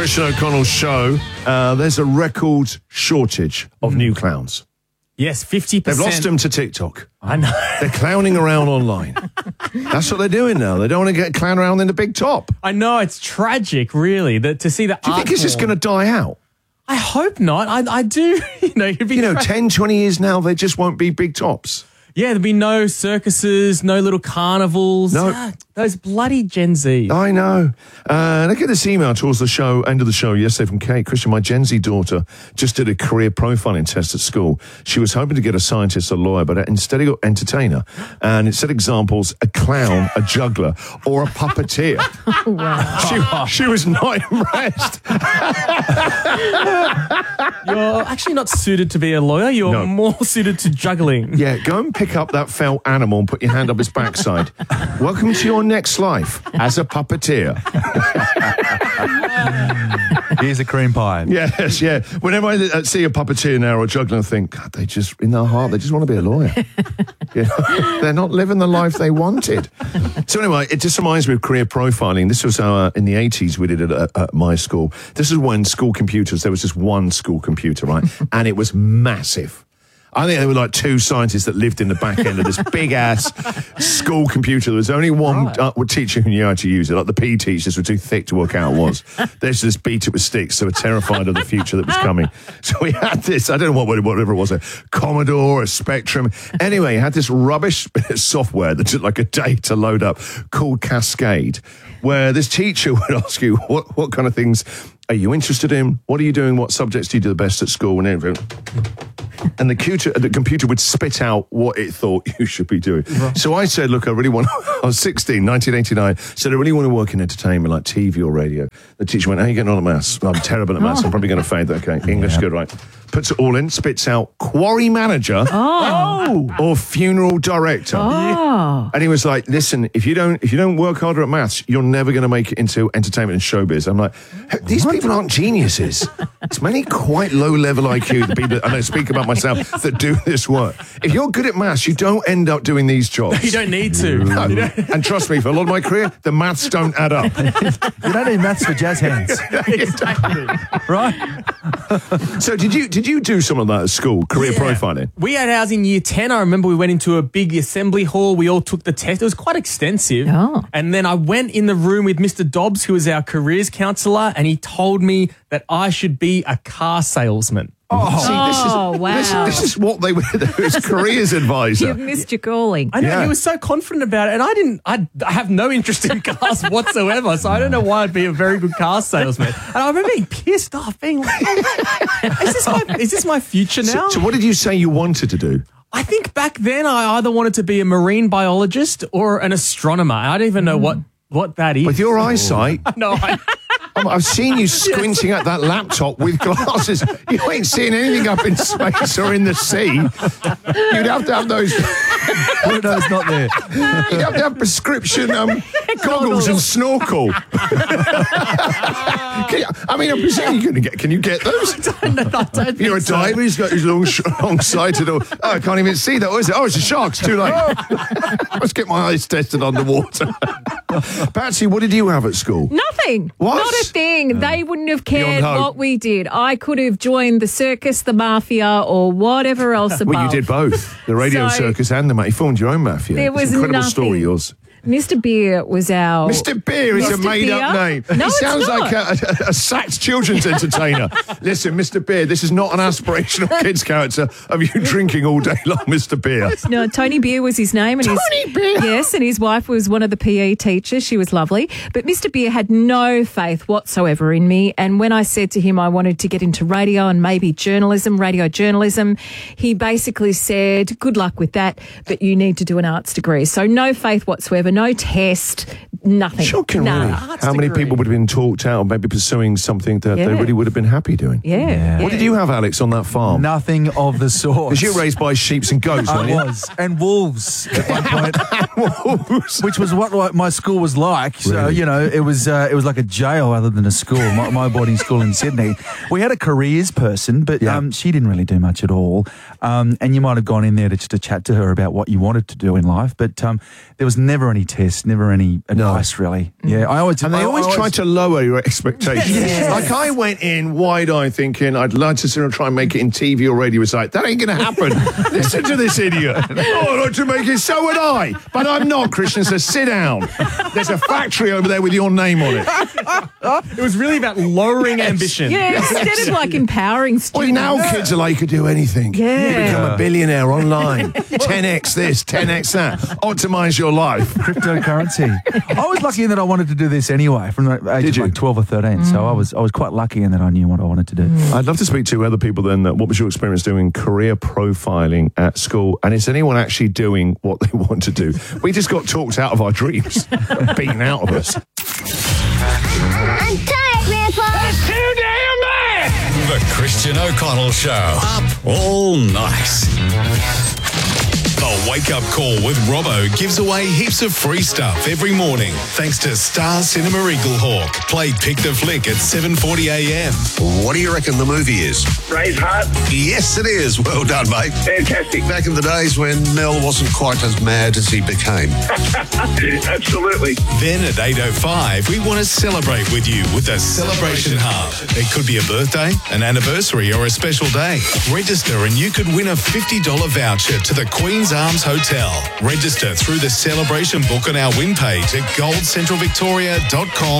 Christian O'Connell's show. There's a record shortage of new clowns. Yes, 50%. They've lost them to TikTok. I know. They're clowning around online. That's what they're doing now. They don't want to get clown around in the big top. I know, it's tragic, really, to see the Do you think it's just going to die out? I hope not. I do. It'd be 10, 20 years now, they just won't be big tops. Yeah, there'd be no circuses, no little carnivals. No. Those bloody Gen Z. I know. Look at this email towards the show, end of the show yesterday from Kate. Christian, my Gen Z daughter just did a career profiling test at school. She was hoping to get a scientist, a lawyer, but instead he got entertainer. And it said examples, a clown, a juggler, or a puppeteer. Wow. She was not impressed. You're actually not suited to be a lawyer. You're more suited to juggling. Yeah, go and pick up that felt animal and put your hand up his backside. Welcome to your next life as a puppeteer. Here's a cream pie. Yes, yeah. Whenever I see a puppeteer now or a juggler, I think, God, they just, in their heart, they just want to be a lawyer. They're not living the life they wanted. So anyway, it just reminds me of career profiling. This was in the 80s we did it at my school. This is when school computers, there was just one school computer, right? And it was massive. I think there were like two scientists that lived in the back end of this big-ass school computer. There was only one teacher who knew how to use it. Like the PE teachers were too thick to work out what it was. They just beat it with sticks. They were terrified of the future that was coming. So we had this, I don't know whatever it was, a Commodore, a Spectrum. Anyway, it had this rubbish bit of software that took like a day to load up called Cascade, where this teacher would ask you, what kind of things are you interested in? What are you doing? What subjects do you do the best at school? And everything. And the computer would spit out what it thought you should be doing. Right. So I said, look, I was 16, 1989, said I really want to work in entertainment, like TV or radio. The teacher went, how are you getting on at maths? I'm terrible at maths. I'm probably going to fade that. Okay, English, good, right. Puts it all in, spits out quarry manager or funeral director. Oh. And he was like, listen, if you don't work harder at maths, you're never going to make it into entertainment and showbiz. I'm like, these people aren't geniuses. It's many quite low-level IQ, the people, and I speak about myself, that do this work. If you're good at maths, you don't end up doing these jobs. You don't need to. No. And trust me, for a lot of my career, the maths don't add up. You don't need maths for jazz hands. Exactly. Right? So did you do some of that at school, career profiling? We had ours in year 10. I remember we went into a big assembly hall. We all took the test. It was quite extensive. Oh. And then I went in the room with Mr. Dobbs, who was our careers counsellor, and he told me that I should be a car salesman. Wow. This is what they were. His careers advisor. You've missed your calling. I know, he was so confident about it, and I have no interest in cars whatsoever, so I don't know why I'd be a very good car salesman. And I remember being pissed off, being like, is this my future now? So what did you say you wanted to do? I think back then I either wanted to be a marine biologist or an astronomer. I don't even know what that is. With your eyesight... No, I've seen you squinting at that laptop with glasses. You ain't seeing anything up in space or in the sea. You'd have to have those... Pluto's not there. You'd have to have prescription goggles and snorkel. I'm presuming can you get those? I don't You're a diver, he's got his long-sighted... I can't even see that. What is it? Oh, it's a shark. It's too late. Let's get my eyes tested underwater. Patsy, what did you have at school? Nothing. What? Not a thing. They wouldn't have cared Beyond hope. what we did. I could have joined the circus, the mafia, or whatever else above. Well, you did both. The radio circus and the mafia. You formed your own mafia. There was it's an incredible nothing. Story, yours. Mr. Beer was our... Mr. Beer is a Mr. made-up name. No, he it's sounds not. like a sacked children's entertainer. Listen, Mr. Beer, this is not an aspirational kids character of you drinking all day long, Mr. Beer. No, Tony Beer was his name. And Tony Beer? Yes, and his wife was one of the PE teachers. She was lovely. But Mr. Beer had no faith whatsoever in me. And when I said to him I wanted to get into radio and maybe radio journalism, he basically said, good luck with that, but you need to do an arts degree. So no faith whatsoever, no test, nothing. Shocking, really. How many people would have been talked out, maybe pursuing something that they really would have been happy doing? Yeah. What did you have, Alex, on that farm? Nothing of the sort. Because you were raised by sheep and goats, weren't you? I was. And wolves at one point. Which was what my school was like. So, Really? it was like a jail rather than a school, my boarding school in Sydney. We had a careers person, but she didn't really do much at all. And you might have gone in there to chat to her about what you wanted to do in life, but there was never any tests, never any nice, really. Yeah, I always And they always try to lower your expectations. Yes. Like I went in wide-eyed thinking I'd like to sort of try and make it in TV or radio. It's like, that ain't going to happen. Listen to this idiot. Oh, I'd like to make it, so would I. But I'm not, Christian, so sit down. There's a factory over there with your name on it. It was really about lowering ambition. Yeah, instead of like empowering Well, students. now kids are like, you could do anything. Yeah. You become a billionaire online. 10x this, 10x that. Optimize your life. cryptocurrency. I was lucky in that I wanted to do this anyway from the age Did of you? like 12 or 13. So I was quite lucky in that I knew what I wanted to do. I'd love to speak to other people then. What was your experience doing career profiling at school? And is anyone actually doing what they want to do? We just got talked out of our dreams, beaten out of us. I'm tired, Grandpa. That's too damn bad! The Christian O'Connell Show. Up all night. The Wake Up Call with Robbo gives away heaps of free stuff every morning thanks to Star Cinema Eaglehawk. Play Pick the Flick at 7:40 a.m. What do you reckon the movie is? Braveheart. Yes, it is. Well done, mate. Fantastic. Back in the days when Mel wasn't quite as mad as he became. Absolutely. Then at 8:05, we want to celebrate with you with a Celebration Hub. It could be a birthday, an anniversary, or a special day. Register and you could win a $50 voucher to the Queen's Arms Hotel. Register through the celebration book on our win page at goldcentralvictoria.com.